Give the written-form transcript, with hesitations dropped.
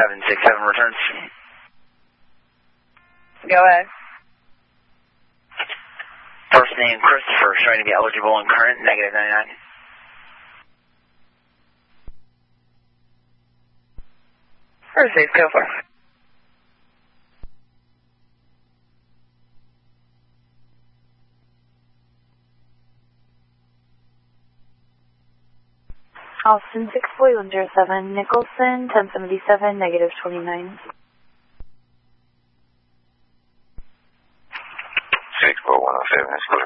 767 returns. Go ahead. First name Christopher, showing to be eligible and current, negative 99. First name, go for. Austin 64107, Nicholson 1077, negative 29. 64107 is clear.